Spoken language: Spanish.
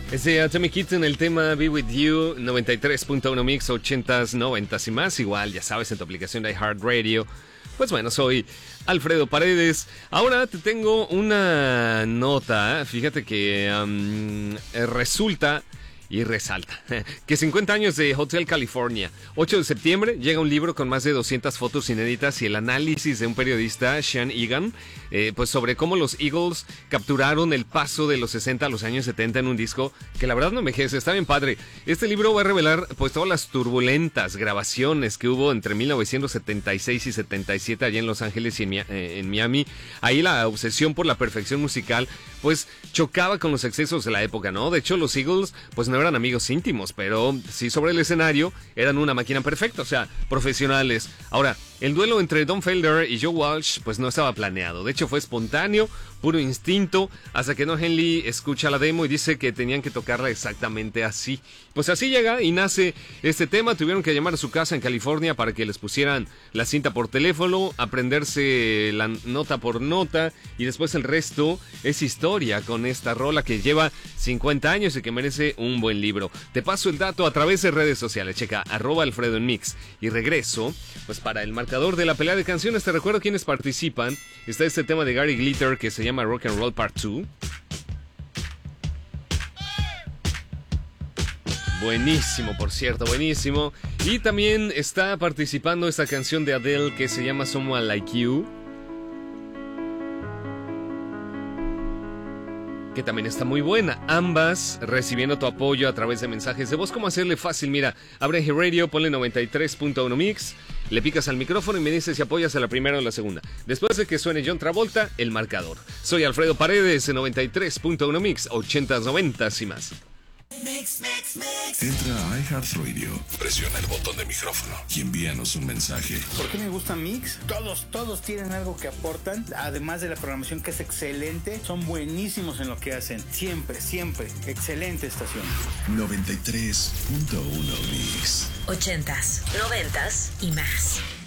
Es de Atomic Kitten, el tema Be With You, 93.1 Mix, 80s, 90s y más. Igual, ya sabes, en tu aplicación de iHeartRadio. Pues bueno, soy Alfredo Paredes. Ahora te tengo una nota. Fíjate que resulta y resalta que 50 años de Hotel California. 8 de septiembre llega un libro con más de 200 fotos inéditas y el análisis de un periodista, Sean Egan, pues sobre cómo los Eagles capturaron el paso de los 60 a los años 70 en un disco que la verdad no envejece, está bien padre. Este libro va a revelar pues todas las turbulentas grabaciones que hubo entre 1976 y 77 allá en Los Ángeles y en Miami. Ahí la obsesión por la perfección musical pues chocaba con los excesos de la época, ¿no? De hecho, los Eagles pues no eran amigos íntimos, pero sí sobre el escenario eran una máquina perfecta, o sea, profesionales. Ahora, el duelo entre Don Felder y Joe Walsh pues no estaba planeado, de hecho fue espontáneo, puro instinto, hasta que Don Henley escucha la demo y dice que tenían que tocarla exactamente así. Pues así llega y nace este tema. Tuvieron que llamar a su casa en California para que les pusieran la cinta por teléfono, aprenderse la nota por nota, y después el resto es historia con esta rola que lleva 50 años y que merece un buen libro. Te paso el dato a través de redes sociales, checa @Alfredo en Mix. Y regreso, pues para el marcador de la pelea de canciones, te recuerdo quiénes participan. Está este tema de Gary Glitter que se llama Rock and Roll Part 2. Buenísimo, por cierto, buenísimo. Y también está participando esta canción de Adele que se llama Someone Like You, que también está muy buena. Ambas recibiendo tu apoyo a través de mensajes de voz. ¿Cómo hacerle fácil? Mira, abre Radio, ponle 93.1 Mix, le picas al micrófono y me dices si apoyas a la primera o la segunda. Después de que suene John Travolta, el marcador. Soy Alfredo Paredes en 93.1 Mix, 80s, 90s y más. Mix. Entra a iHeartRadio, presiona el botón de micrófono y envíanos un mensaje. ¿Por qué me gusta Mix? Todos tienen algo que aportan, además de la programación que es excelente, son buenísimos en lo que hacen. Siempre, excelente estación. 93.1 Mix. 80s, 90s y más.